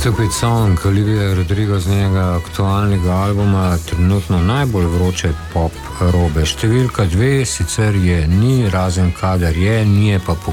Stupid Song, Olivia Rodrigo z njenega aktualnega albuma, trenutno najbolj vroče pop robe. Številka 2 sicer je ni, razen kadar je, ni je pa